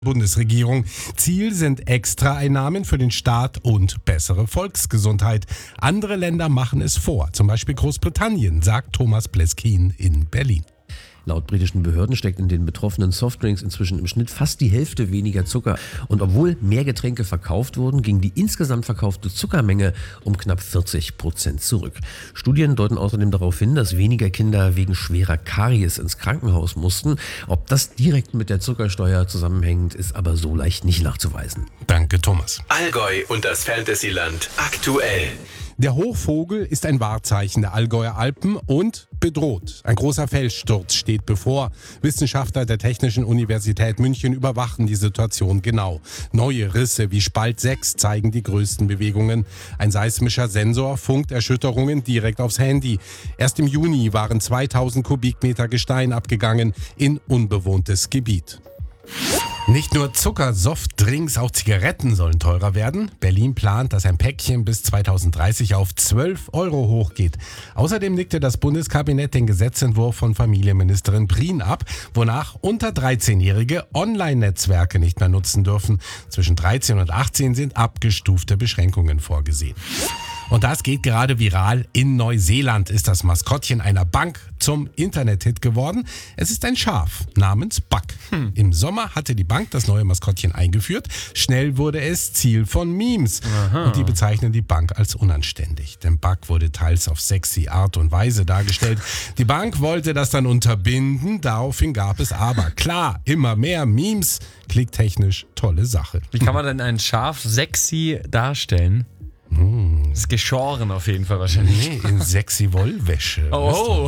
Bundesregierung. Ziel sind Extraeinnahmen für den Staat und bessere Volksgesundheit. Andere Länder machen es vor, zum Beispiel Großbritannien, sagt Thomas Pleskin in Berlin. Laut britischen Behörden steckt in den betroffenen Softdrinks inzwischen im Schnitt fast die Hälfte weniger Zucker. Und obwohl mehr Getränke verkauft wurden, ging die insgesamt verkaufte Zuckermenge um knapp 40% zurück. Studien deuten außerdem darauf hin, dass weniger Kinder wegen schwerer Karies ins Krankenhaus mussten. Ob das direkt mit der Zuckersteuer zusammenhängt, ist aber so leicht nicht nachzuweisen. Danke, Thomas. Allgäu und das Fantasyland aktuell. Der Hochvogel ist ein Wahrzeichen der Allgäuer Alpen und bedroht. Ein großer Felssturz steht bevor. Wissenschaftler der Technischen Universität München überwachen die Situation genau. Neue Risse wie Spalt 6 zeigen die größten Bewegungen. Ein seismischer Sensor funkt Erschütterungen direkt aufs Handy. Erst im Juni waren 2000 Kubikmeter Gestein abgegangen in unbewohntes Gebiet. Nicht nur Zucker, Softdrinks, auch Zigaretten sollen teurer werden. Berlin plant, dass ein Päckchen bis 2030 auf 12 Euro hochgeht. Außerdem nickte das Bundeskabinett den Gesetzentwurf von Familienministerin Prien ab, wonach unter 13-Jährige Online-Netzwerke nicht mehr nutzen dürfen. Zwischen 13 und 18 sind abgestufte Beschränkungen vorgesehen. Und das geht gerade viral. In Neuseeland ist das Maskottchen einer Bank zum Internet-Hit geworden. Es ist ein Schaf namens Buck. Im Sommer hatte die Bank das neue Maskottchen eingeführt. Schnell wurde es Ziel von Memes. Und die bezeichnen die Bank als unanständig. Denn Buck wurde teils auf sexy Art und Weise dargestellt. Die Bank wollte das dann unterbinden. Daraufhin gab es aber, klar, immer mehr Memes. Klicktechnisch tolle Sache. Wie kann man denn ein Schaf sexy darstellen? Das ist geschoren auf jeden Fall wahrscheinlich. Nee, in sexy Wollwäsche. Oh.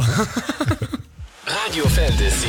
Radio Fantasy.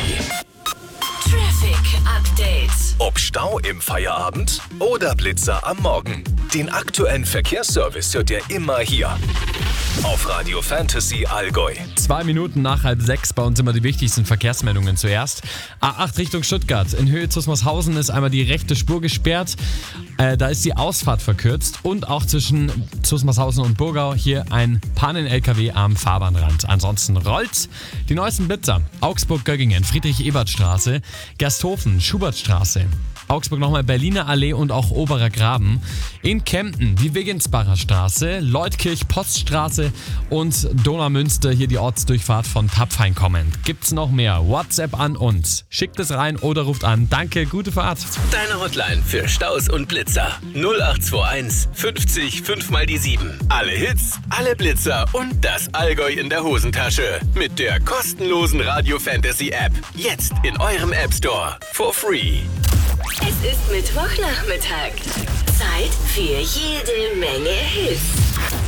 Traffic Update. Ob Stau im Feierabend oder Blitzer am Morgen. Den aktuellen Verkehrsservice hört ihr immer hier. Auf Radio Fantasy Allgäu. 2 Minuten nach 5:30 bei uns immer die wichtigsten Verkehrsmeldungen zuerst. A8 Richtung Stuttgart. In Höhe Zusmarshausen ist einmal die rechte Spur gesperrt. Da ist die Ausfahrt verkürzt. Und auch zwischen Zusmarshausen und Burgau hier ein Pannen-LKW am Fahrbahnrand. Ansonsten rollt die neuesten Blitzer. Augsburg-Göggingen, Friedrich-Ebert-Straße, Gersthofen, Schubertstraße. Augsburg nochmal Berliner Allee und auch Oberer Graben. In Kempten die Wiggensbacher Straße, Leutkirch-Poststraße und Donaumünster, hier die Ortsdurchfahrt von Tapfheim kommend. Gibt's noch mehr? WhatsApp an uns. Schickt es rein oder ruft an. Danke, gute Fahrt. Deine Hotline für Staus und Blitzer. 0821 50 5 mal die 7. Alle Hits, alle Blitzer und das Allgäu in der Hosentasche. Mit der kostenlosen Radio Fantasy App. Jetzt in eurem App Store. For free. Es ist Mittwochnachmittag. Zeit für jede Menge Hits.